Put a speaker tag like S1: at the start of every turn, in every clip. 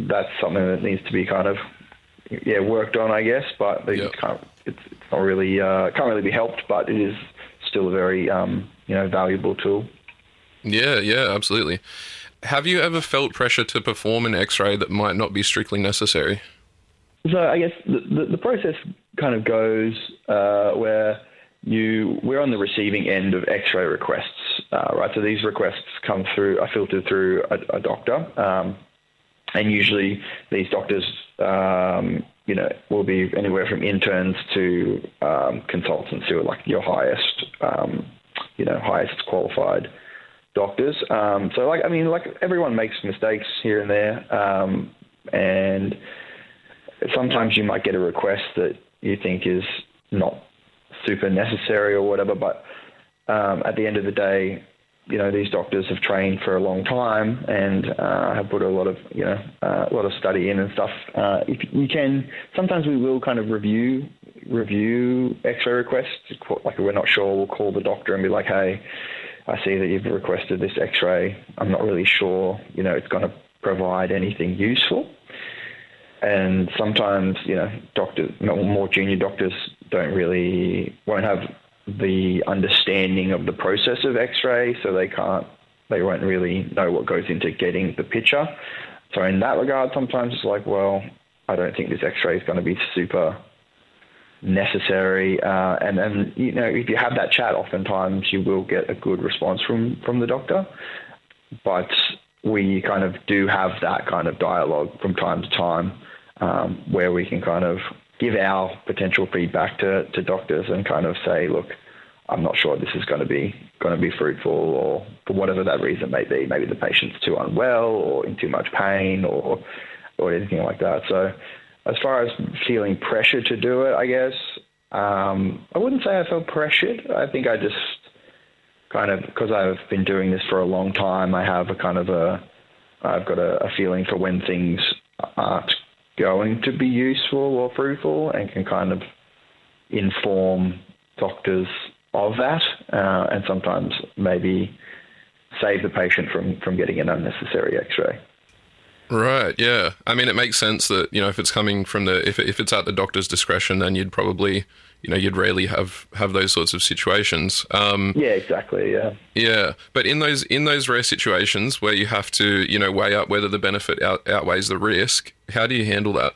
S1: that's something that needs to be kind of worked on, I guess. But it's not really can't really be helped, but it is still a very valuable tool.
S2: Yeah, absolutely. Have you ever felt pressure to perform an X-ray that might not be strictly necessary?
S1: So I guess the process kind of goes where we're on the receiving end of X-ray requests, right? So these requests are filtered through a doctor, and usually these doctors, will be anywhere from interns to consultants who are like your highest qualified doctors. So everyone makes mistakes here and there, and sometimes you might get a request that you think is not super necessary or whatever, but at the end of the day, these doctors have trained for a long time and have put a lot of study in and stuff. If you can, sometimes we will kind of review X-ray requests. Like, if we're not sure, we'll call the doctor and be like, hey, I see that you've requested this X-ray. I'm not really sure, it's going to provide anything useful. And sometimes, doctors, more junior doctors won't have the understanding of the process of X-ray, so they won't really know what goes into getting the picture. So in that regard, sometimes it's like, well, I don't think this X-ray is going to be super necessary. And then, if you have that chat, oftentimes you will get a good response from the doctor. But we kind of do have that kind of dialogue from time to time, where we can kind of give our potential feedback to doctors and kind of say, look, I'm not sure this is going to be fruitful, or for whatever that reason may be. Maybe the patient's too unwell or in too much pain or anything like that. So as far as feeling pressure to do it, I guess, I wouldn't say I felt pressured. I think I just kind of, because I've been doing this for a long time, I have I've got a feeling for when things aren't going to be useful or fruitful, and can kind of inform doctors of that, and sometimes maybe save the patient from getting an unnecessary X-ray.
S2: Right, yeah. I mean, it makes sense that, if it's coming from if it's at the doctor's discretion, then you'd probably, you'd rarely have those sorts of situations.
S1: Yeah, exactly, yeah.
S2: Yeah, but in those rare situations where you have to, weigh up whether the benefit outweighs the risk, how do you handle that?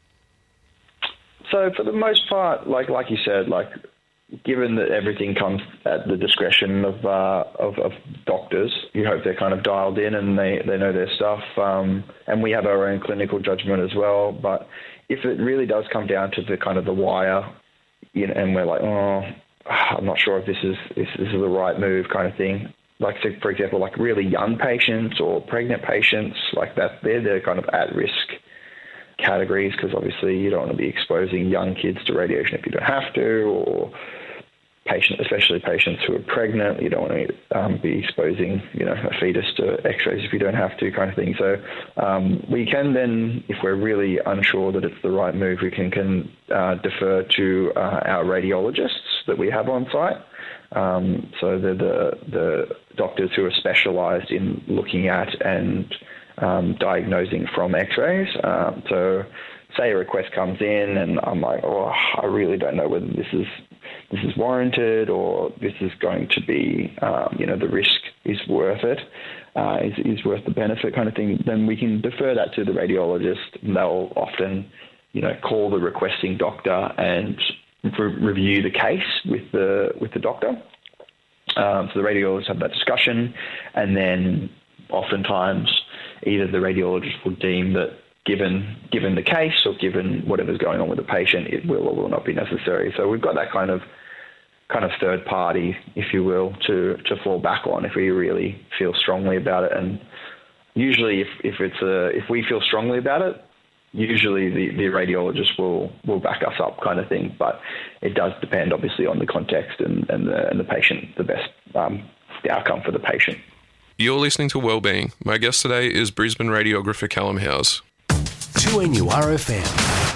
S1: So for the most part, like you said, given that everything comes at the discretion of doctors, you hope they're kind of dialed in and they know their stuff. And we have our own clinical judgment as well. But if it really does come down to the kind of the wire, and we're like, oh, I'm not sure if this is the right move, kind of thing. Like, so for example, like really young patients or pregnant patients, like that, they're kind of at risk categories, because obviously you don't want to be exposing young kids to radiation if you don't have to, or especially patients who are pregnant, you don't want to be exposing, a fetus to X-rays if you don't have to, kind of thing. So we can then, if we're really unsure that it's the right move, we can defer to our radiologists that we have on site. So they're the doctors who are specialised in looking at and diagnosing from X-rays. So say a request comes in and I'm like, oh, I really don't know whether this is warranted, or this is going to be, the risk is worth it, is worth the benefit, kind of thing, then we can defer that to the radiologist. They'll often, call the requesting doctor and review the case with the doctor. So the radiologists have that discussion, and then oftentimes either the radiologist will deem that given the case or given whatever's going on with the patient, it will or will not be necessary. So we've got that kind of third party, if you will, to fall back on if we really feel strongly about it. And usually if we feel strongly about it, usually the radiologist will back us up, kind of thing. But it does depend obviously on the context and the patient, the best the outcome for the patient.
S2: You're listening to Wellbeing. My guest today is Brisbane radiographer Callum Howes.
S3: 2NURFM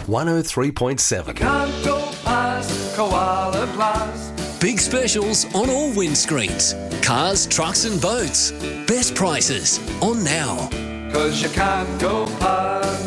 S3: 103.7.
S4: Can't go past Koala Blast.
S3: Big specials on all windscreens. Cars, trucks and boats. Best prices on now.
S4: 'Cause you can't go past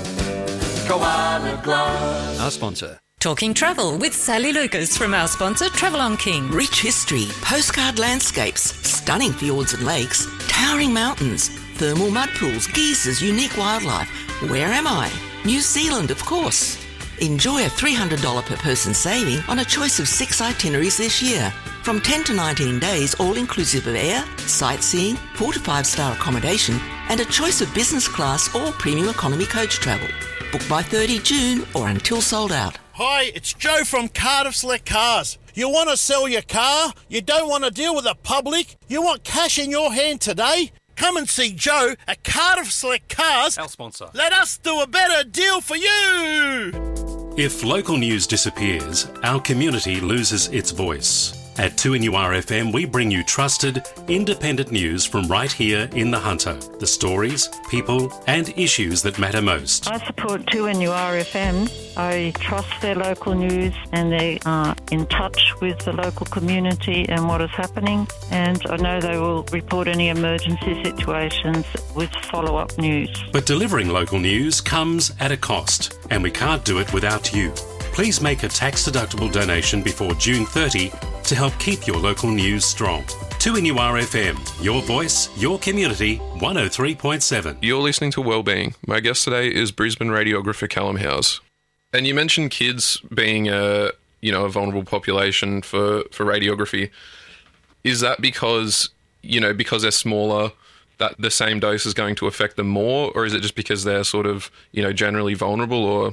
S4: Glass.
S3: Our sponsor.
S5: Talking travel with Sally Lucas from our sponsor, Travel on King.
S6: Rich history, postcard landscapes, stunning fjords and lakes, towering mountains, thermal mud pools, geysers, unique wildlife. Where am I? New Zealand, of course. Enjoy a $300 per person saving on a choice of 6 itineraries this year. From 10 to 19 days, all inclusive of air, sightseeing, 4 to 5 star accommodation, and a choice of business class or premium economy coach travel. Book by 30 June or until sold out.
S7: Hi, it's Joe from Cardiff Select Cars. You want to sell your car? You don't want to deal with the public? You want cash in your hand today? Come and see Joe at Cardiff Select Cars.
S3: Our sponsor.
S7: Let us do a better deal for you.
S8: If local news disappears, our community loses its voice. At 2NURFM, we bring you trusted, independent news from right here in the Hunter. The stories, people and issues that matter most.
S9: I support 2NURFM. I trust their local news and they are in touch with the local community and what is happening. And I know they will report any emergency situations with follow-up news.
S8: But delivering local news comes at a cost, and we can't do it without you. Please make a tax-deductible donation before June 30 to help keep your local news strong. 2NURFM, your voice, your community, 103.7.
S2: You're listening to Wellbeing. My guest today is Brisbane radiographer Callum Howes. And you mentioned kids being a vulnerable population for radiography. Is that because they're smaller, that the same dose is going to affect them more, or is it just because they're sort of, generally vulnerable, or?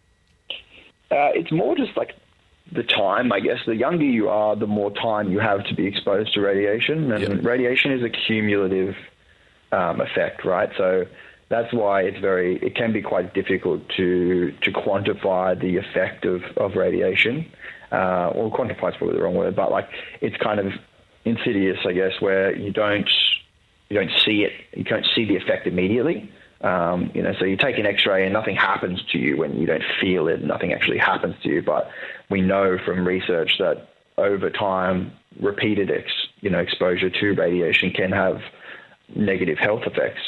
S1: It's more just like the time, I guess. The younger you are, the more time you have to be exposed to radiation. And radiation is a cumulative effect, right? So that's why it can be quite difficult to quantify the effect of radiation. Or quantify is probably the wrong word, but like it's kind of insidious, I guess, where you don't see it, you can't see the effect immediately. So you take an X-ray and nothing happens to you when you don't feel it. Nothing actually happens to you. But we know from research that over time, repeated exposure to radiation can have negative health effects.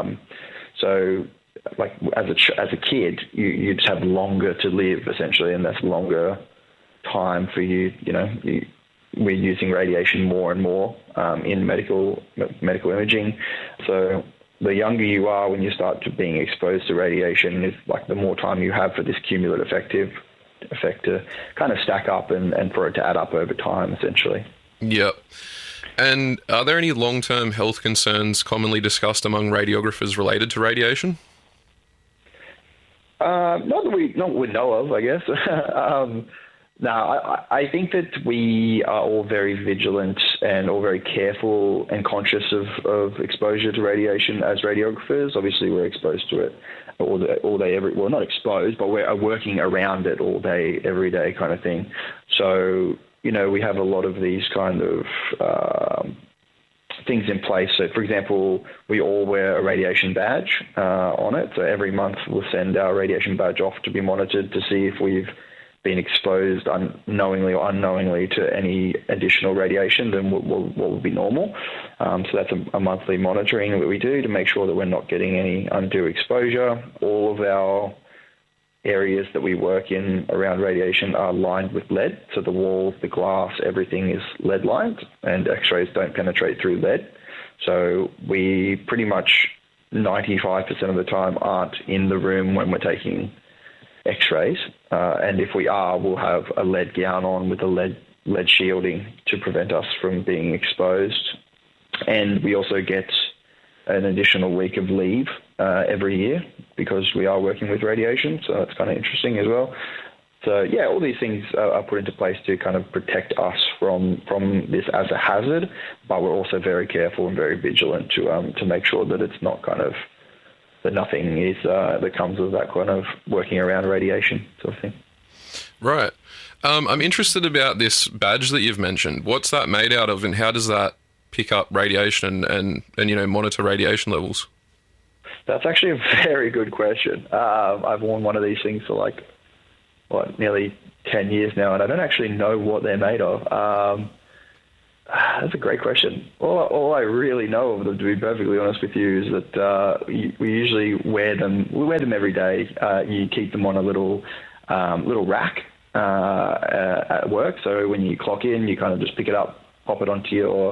S1: So, like as a kid, you just have longer to live essentially, and that's longer time for you. We're using radiation more and more in medical imaging. So the younger you are when you start to being exposed to radiation is like the more time you have for this cumulative effect to kind of stack up and for it to add up over time, essentially. Yep.
S2: And are there any long-term health concerns commonly discussed among radiographers related to radiation?
S1: Not that we know of, I guess. No, I think that we are all very vigilant and all very careful and conscious of exposure to radiation as radiographers. Obviously, we're exposed to it all day, not exposed, but we're working around it all day, every day kind of thing. So, we have a lot of these kind of things in place. So, for example, we all wear a radiation badge on it. So every month we'll send our radiation badge off to be monitored to see if we've been exposed unknowingly or unknowingly to any additional radiation than what would be normal. So that's a monthly monitoring that we do to make sure that we're not getting any undue exposure. All of our areas that we work in around radiation are lined with lead. So the walls, the glass, everything is lead lined, and X-rays don't penetrate through lead. So we pretty much 95% of the time aren't in the room when we're taking X-rays, and if we are, we'll have a lead gown on with a lead shielding to prevent us from being exposed. And we also get an additional week of leave every year because we are working with radiation, so that's kind of interesting as well. So yeah, all these things are put into place to kind of protect us from this as a hazard, but we're also very careful and very vigilant to make sure that it's not kind of that nothing is that comes with that kind of working around radiation sort of thing.
S2: Right. I'm interested about this badge that you've mentioned. What's that made out of, and how does that pick up radiation and monitor radiation levels?
S1: That's actually a very good question. I've worn one of these things for nearly 10 years now, and I don't actually know what they're made of. That's a great question. All I really know of them, to be perfectly honest with you, is that we usually wear them. We wear them every day. You keep them on a little rack at work. So when you clock in, you kind of just pick it up, pop it onto your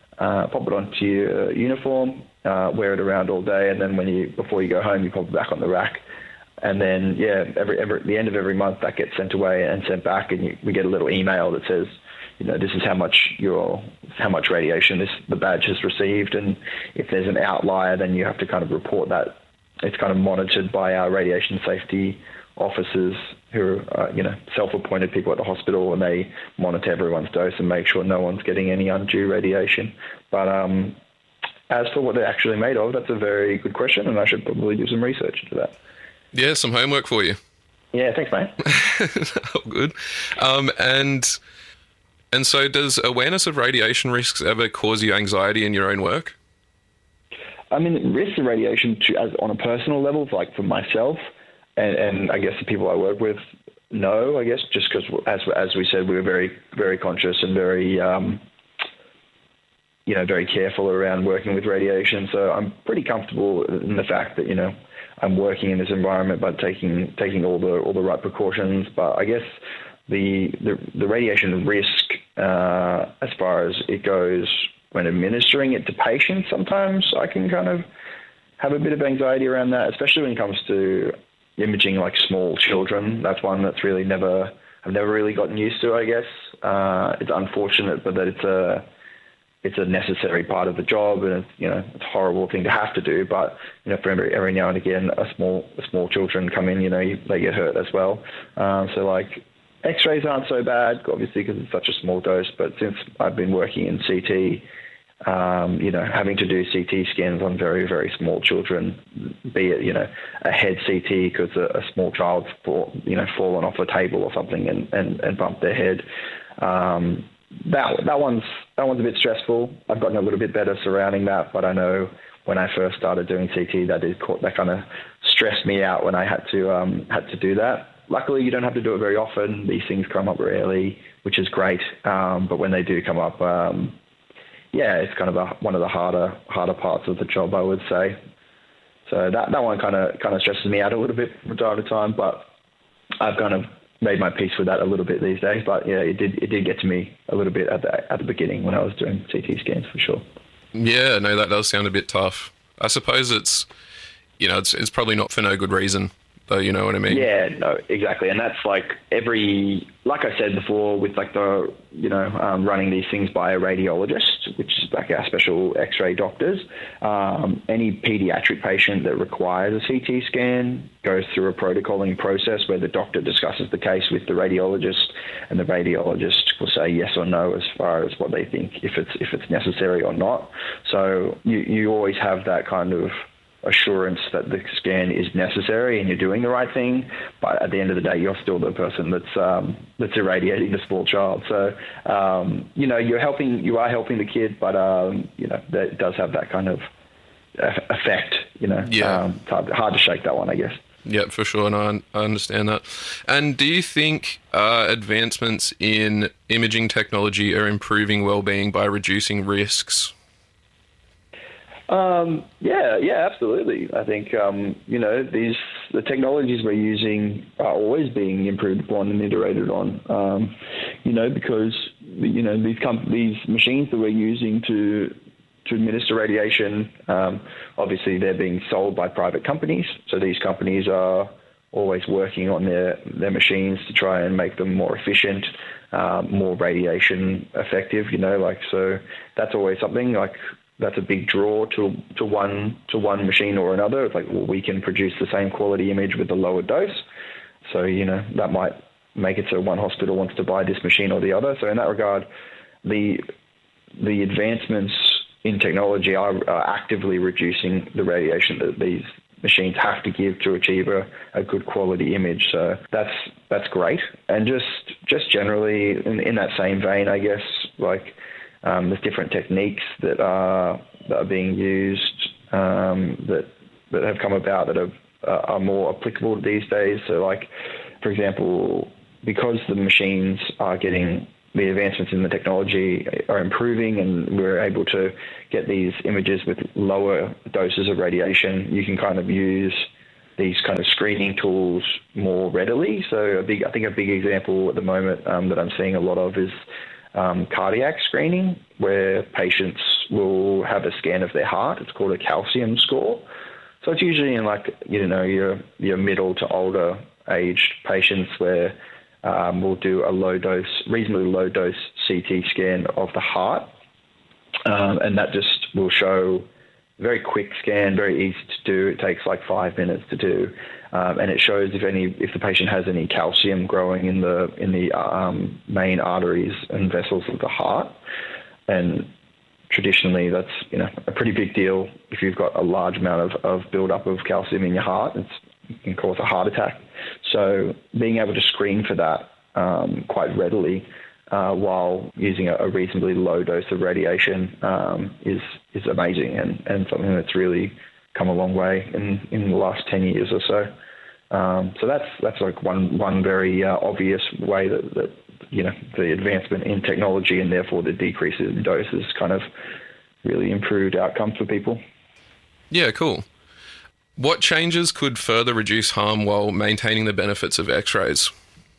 S1: uniform, wear it around all day, and then before you go home, you pop it back on the rack. And then at the end of every month, that gets sent away and sent back, and we get a little email that says, this is how much radiation the badge has received, and if there's an outlier, then you have to kind of report that. It's kind of monitored by our radiation safety officers, who are self-appointed people at the hospital, and they monitor everyone's dose and make sure no one's getting any undue radiation. But as for what they're actually made of, that's a very good question, and I should probably do some research into that.
S2: Yeah, some homework for you.
S1: Yeah, thanks, mate.
S2: Oh, good. And so does awareness of radiation risks ever cause you anxiety in your own work?
S1: I mean, risks of radiation on a personal level, like for myself and I guess the people I work with, no, I guess, just because, as we said, we were very, very conscious and very, very careful around working with radiation. So I'm pretty comfortable in the fact that, I'm working in this environment, but taking all the right precautions. But I guess the radiation risk, as far as it goes when administering it to patients, sometimes I can kind of have a bit of anxiety around that, especially when it comes to imaging like small children. That's one that's really I've never really gotten used to, I guess. It's unfortunate, but that it's a necessary part of the job, and it's a horrible thing to have to do. But for every now and again, small children come in, they get hurt as well. So like X-rays aren't so bad, obviously, because it's such a small dose. But since I've been working in CT, having to do CT scans on very, very small children, be it a head CT because a small child's fallen off a table or something and bumped their head. That one's a bit stressful. I've gotten a little bit better surrounding that, but I know when I first started doing CT, that kind of stressed me out when I had to do that. Luckily, you don't have to do it very often. These things come up rarely, which is great. But when they do come up, it's kind of one of the harder parts of the job, I would say. So that one kind of stresses me out a little bit from time to time, but I've kind of made my peace with that a little bit these days. But yeah, it did get to me a little bit at the beginning when I was doing CT scans, for sure. Yeah,
S2: no, that does sound a bit tough. I suppose it's probably not for no good reason, though, you know what I mean?
S1: Yeah, no, exactly. And that's like like I said before, with like the, running these things by a radiologist, which is like our special X-ray doctors, any pediatric patient that requires a CT scan goes through a protocoling process where the doctor discusses the case with the radiologist, and the radiologist will say yes or no as far as what they think, if it's necessary or not. So you always have that kind of assurance that the scan is necessary and you're doing the right thing, but at the end of the day, you're still the person that's irradiating the small child. So you are helping the kid, but that does have that kind of effect. Hard to shake that one, I guess.
S2: Yeah, for sure, and I understand that. And do you think advancements in imaging technology are improving well-being by reducing risks?
S1: Yeah, absolutely. I think, the technologies we're using are always being improved upon and iterated on, because, these machines that we're using to administer radiation, obviously they're being sold by private companies. So these companies are always working on their machines to try and make them more efficient, more radiation effective, so that's always something that's a big draw to one machine or another. It's like, well, we can produce the same quality image with a lower dose. So, that might make it so one hospital wants to buy this machine or the other. So in that regard, the advancements in technology are actively reducing the radiation that these machines have to give to achieve a good quality image. So that's great. And just generally in that same vein, I guess, there's different techniques that are being used that have come about that are more applicable these days. So, for example, because the machines are getting the advancements in the technology are improving and we're able to get these images with lower doses of radiation, you can kind of use these kind of screening tools more readily. So I think a big example at the moment that I'm seeing a lot of is cardiac screening, where patients will have a scan of their heart. It's called a calcium score. So it's usually in your middle to older aged patients where we'll do a reasonably low dose CT scan of the heart. And that just will show a very quick scan, very easy to do. It takes like 5 minutes to do. And it shows if the patient has any calcium growing in the main arteries and vessels of the heart. And traditionally, that's a pretty big deal. If you've got a large amount of buildup of calcium in your heart, it can cause a heart attack. So being able to screen for that quite readily while using a reasonably low dose of radiation is amazing and something that's really come a long way in the last 10 years or so. So that's like one very obvious way that the advancement in technology and therefore the decrease in doses kind of really improved outcomes for people.
S2: Yeah, cool. What changes could further reduce harm while maintaining the benefits of X-rays?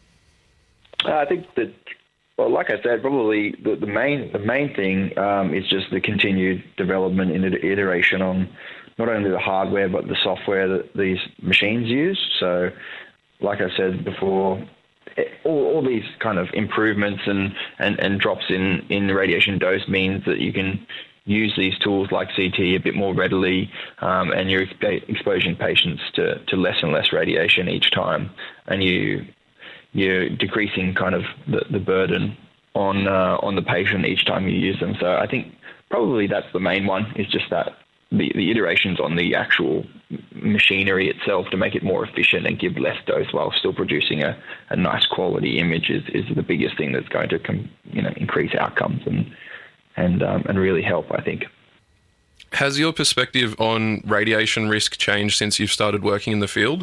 S1: I think that, well, like I said, probably the main thing is just the continued development and iteration on not only the hardware but the software that these machines use. So, like I said before, all these kind of improvements and drops in the radiation dose means that you can use these tools like CT a bit more readily, and you're exposing patients to less and less radiation each time, and you're decreasing kind of the burden on the patient each time you use them. So I think probably that's the main one, is just that the iterations on the actual machinery itself to make it more efficient and give less dose while still producing a nice quality image is the biggest thing that's going to increase outcomes and really help, I think.
S2: Has your perspective on radiation risk changed since you've started working in the field?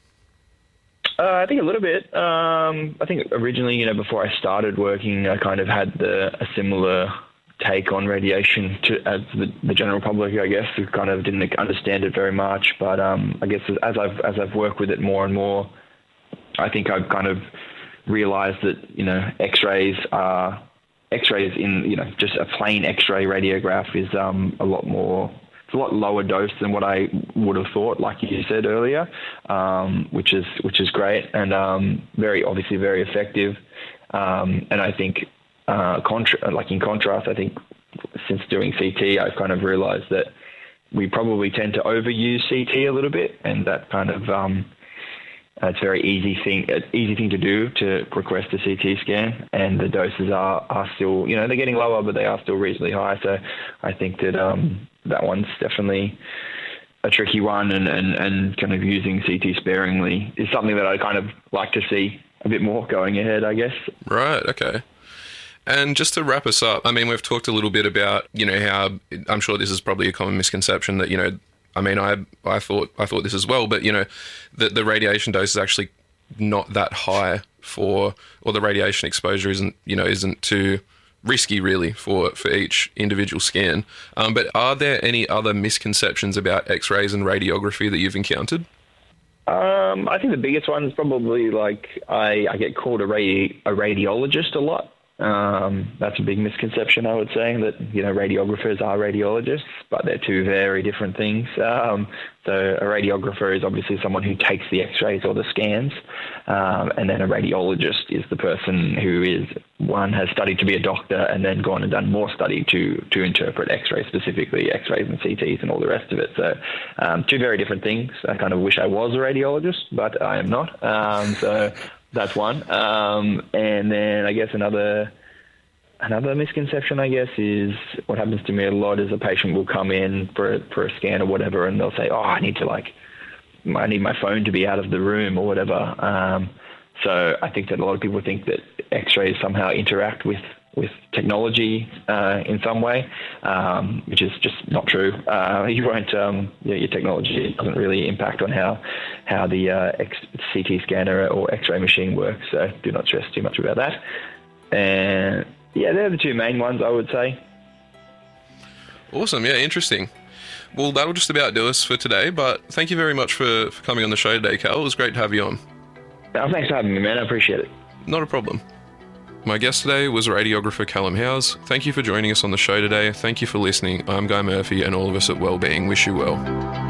S1: I think a little bit. I think originally, before I started working, I kind of had a similar take on radiation as the general public, I guess, who kind of didn't understand it very much. But I guess as I've worked with it more and more, I think I've kind of realized that X-rays in just a plain X-ray radiograph is a lot lower dose than what I would have thought, like you said earlier, which is great and very obviously very effective. And I think in contrast, I think since doing CT, I've kind of realized that we probably tend to overuse CT a little bit, and that kind of it's a very easy thing to do to request a CT scan, and the doses are still, they're getting lower, but they are still reasonably high. So I think that that one's definitely a tricky one, and kind of using CT sparingly is something that I kind of like to see a bit more going ahead, I guess.
S2: Right, okay. And just to wrap us up, I mean, we've talked a little bit about, how I'm sure this is probably a common misconception that, I thought this as well, but, that the radiation dose is actually not that high or the radiation exposure isn't too risky really for each individual scan. But are there any other misconceptions about X-rays and radiography that you've encountered?
S1: I think the biggest one is probably I get called a radiologist a lot. That's a big misconception, I would say, that radiographers are radiologists, but they're two very different things. So a radiographer is obviously someone who takes the X-rays or the scans, and then a radiologist is the person who has studied to be a doctor and then gone and done more study to interpret X-rays, specifically X-rays and CTs and all the rest of it. So two very different things. I kind of wish I was a radiologist, but I am not. So that's one. And then I guess another misconception, I guess, is what happens to me a lot is a patient will come in for a scan or whatever, and they'll say, "Oh, I need my phone to be out of the room" or whatever. So I think that a lot of people think that X-rays somehow interact with technology in some way, which is just not true. You won't. Your technology doesn't really impact on how the CT scanner or X-ray machine works. So do not stress too much about that. And yeah, they're the two main ones, I would say.
S2: Awesome. Yeah, interesting. Well, that'll just about do us for today, but thank you very much for coming on the show today, Cal. It was great to have you on.
S1: Oh, thanks for having me, man. I appreciate it.
S2: Not a problem. My guest today was radiographer Callum Howes. Thank you for joining us on the show today. Thank you for listening. I'm Guy Murphy, and all of us at Wellbeing wish you well.